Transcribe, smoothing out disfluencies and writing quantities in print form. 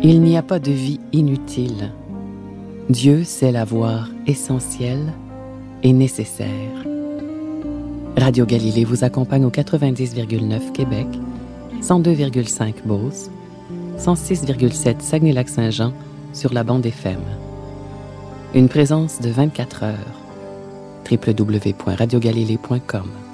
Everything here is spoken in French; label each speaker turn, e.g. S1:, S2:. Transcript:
S1: Il n'y a pas de vie inutile. Dieu sait la voir essentielle et nécessaire. Radio Galilée vous accompagne au 90,9 Québec, 102,5 Beauce, 106,7 Saguenay-Lac-Saint-Jean sur la bande FM. Une présence de 24 heures. www.radiogalilée.com